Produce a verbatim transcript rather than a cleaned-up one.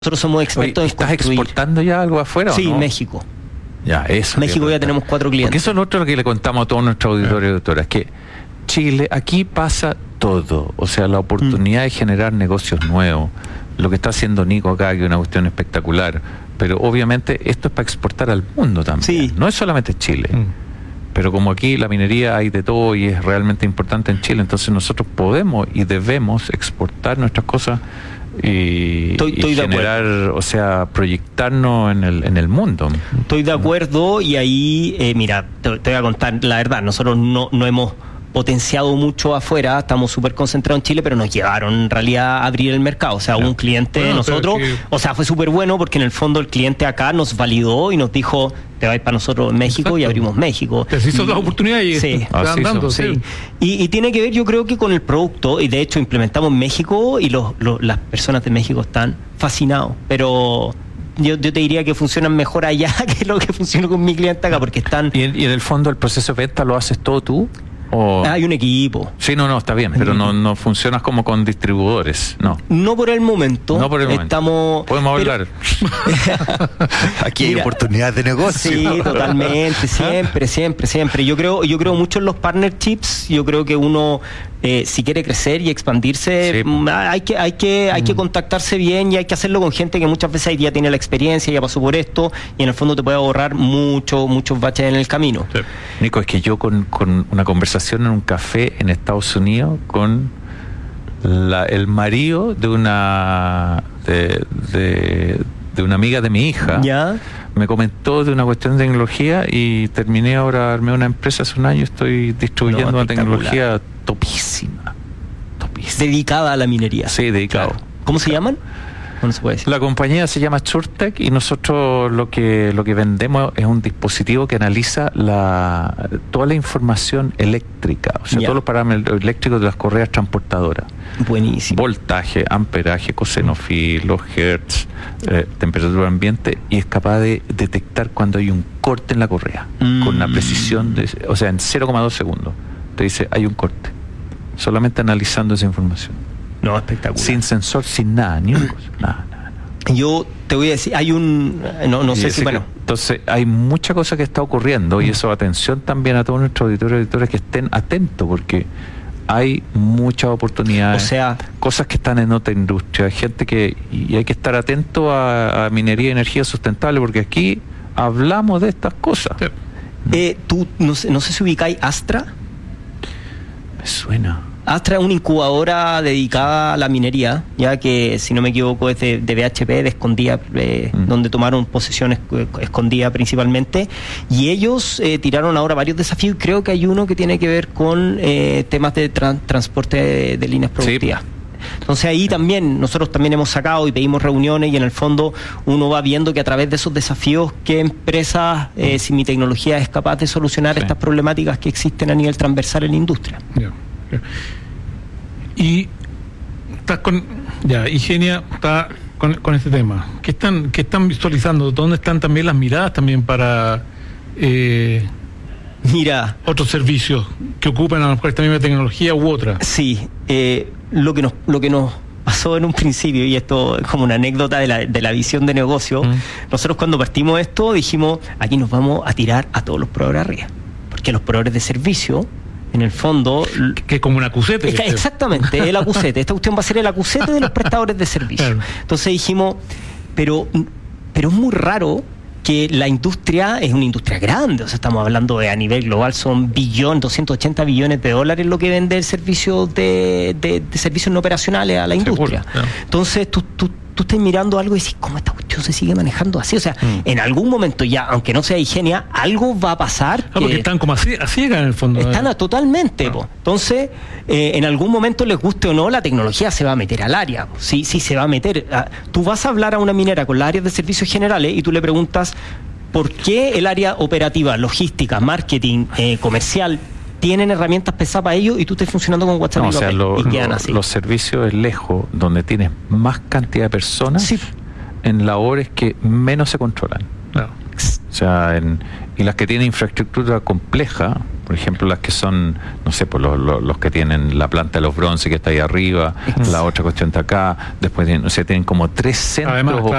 Nosotros somos expertos. Oye, en ¿estás construir. exportando ya algo afuera Sí, o no? México. Ya, eso. México ya tenemos cuatro clientes. Porque eso es lo otro que le contamos a todos nuestros auditores y auditoras, que Chile, aquí pasa todo. O sea, la oportunidad mm. de generar negocios nuevos, lo que está haciendo Nico acá, que es una cuestión espectacular. Pero obviamente esto es para exportar al mundo también. Sí. No es solamente Chile. Mm. Pero como aquí la minería hay de todo y es realmente importante en Chile, entonces nosotros podemos y debemos exportar nuestras cosas y, estoy, estoy y generar, o sea, proyectarnos en el en el mundo. Estoy de acuerdo y ahí, eh, mira, te, te voy a contar la verdad, nosotros no, no hemos potenciado mucho afuera, estamos súper concentrados en Chile, pero nos llevaron en realidad a abrir el mercado. O sea, claro. un cliente de bueno, nosotros, que... o sea, fue súper bueno porque en el fondo el cliente acá nos validó y nos dijo, te vais para nosotros en México. Exacto. Y abrimos México. Te hizo las oportunidades y sí. Así dando, sí. Sí. Y, y tiene que ver, yo creo que con el producto, y de hecho implementamos en México y los, los, las personas de México están fascinados, pero... Yo, yo te diría que funcionan mejor allá que lo que funciona con mi cliente acá, porque están... ¿Y en, y en el fondo el proceso de venta lo haces todo tú? ¿O? Hay un equipo. Sí, no, no, está bien, pero no, no funcionas como con distribuidores, no. No por el momento. No por el momento. Estamos... Podemos pero... hablar. Aquí hay oportunidades de negocio. Sí, totalmente, siempre, siempre, siempre. Yo creo, yo creo mucho en los partnerships. Yo creo que uno, eh, si quiere crecer y expandirse, sí. hay que, hay que, hay que contactarse bien y hay que hacerlo con gente que muchas veces ya tiene la experiencia, ya pasó por esto y en el fondo te puede ahorrar mucho, muchos baches en el camino. Sí. Nico, es que yo con, con una conversación en un café en Estados Unidos con la, el marido de una de, de, de una amiga de mi hija, ¿ya? Me comentó de una cuestión de tecnología y terminé ahora, armé una empresa hace un año, estoy distribuyendo no, una tecnología topísima, topísima. Dedicada a la minería. Sí, dedicado. Claro. ¿Cómo se llaman? No se puede decir. La compañía se llama SureTech y nosotros lo que lo que vendemos es un dispositivo que analiza la toda la información eléctrica, o sea, yeah. todos los parámetros eléctricos de las correas transportadoras. Buenísimo. Voltaje, amperaje, coseno phi, los hertz, eh, temperatura ambiente, y es capaz de detectar cuando hay un corte en la correa mm. con una precisión de, o sea, en cero coma dos segundos. Te dice, hay un corte. Solamente analizando esa información. No, espectacular. Sin sensor, sin nada, ni una cosa, nada, nada, nada. Yo te voy a decir, hay un, no, no sé si, bueno. Que, entonces, hay mucha cosa que está ocurriendo mm. y eso, atención también a todos nuestros auditores y auditoras que estén atentos, porque hay muchas oportunidades, o sea, cosas que están en otra industria, gente que, y hay que estar atento a, a minería y energía sustentable, porque aquí hablamos de estas cosas. Sí. Eh, tú, no sé, no sé si ubicáis Astra. Me suena. Astra es una incubadora dedicada a la minería, ya que, si no me equivoco, es de, de B H P, de escondida, eh, mm. donde tomaron posiciones escondida principalmente, y ellos eh, tiraron ahora varios desafíos, y creo que hay uno que tiene que ver con eh, temas de tra- transporte de, de líneas productivas. Sí. Entonces ahí también, nosotros también hemos sacado y pedimos reuniones y en el fondo uno va viendo que a través de esos desafíos, qué empresas, eh, si mi tecnología es capaz de solucionar sí. estas problemáticas que existen a nivel transversal en la industria. Yeah. Y estás con ya Igenia está con, con este tema. ¿Qué están qué están visualizando? ¿Dónde están también las miradas también para eh, mira otros servicios que ocupan a lo mejor esta misma tecnología u otra? Sí, eh, lo que nos lo que nos pasó en un principio, y esto es como una anécdota de la, de la visión de negocio, mm. nosotros cuando partimos esto dijimos, aquí nos vamos a tirar a todos los proveedores arriba, porque los proveedores de servicio en el fondo... Que es como un acusete. Es que, exactamente, el acusete. Esta cuestión va a ser el acusete de los prestadores de servicio. Claro. Entonces dijimos, pero, pero es muy raro que la industria es una industria grande. O sea, estamos hablando de a nivel global, son billón, doscientos ochenta billones de dólares lo que vende el servicio de, de, de servicios no operacionales a la industria. Seguro, claro. Entonces, tú, tú, tú estás mirando algo y decís, ¿cómo esta cuestión se sigue manejando así? O sea, mm. en algún momento ya, aunque no sea Igenia, algo va a pasar. Ah, porque están como a ciegas en el fondo. Están a, totalmente. Ah. Po. Entonces, eh, en algún momento, les guste o no, la tecnología se va a meter al área. Po. Sí, sí, se va a meter. A, tú vas a hablar a una minera con las áreas de servicios generales y tú le preguntas, ¿por qué el área operativa, logística, marketing, eh, comercial, tienen herramientas pesadas para ellos y tú estás funcionando con WhatsApp? No, y, o sea, lo, y quedan lo, así. Los servicios es lejos, donde tienes más cantidad de personas, sí. en labores que menos se controlan. No. O sea, en, y las que tienen infraestructura compleja, por ejemplo, las que son, no sé, pues los, los, los que tienen la planta de los bronces que está ahí arriba, la otra cuestión está acá, después tienen, o sea, tienen como tres centros. Además,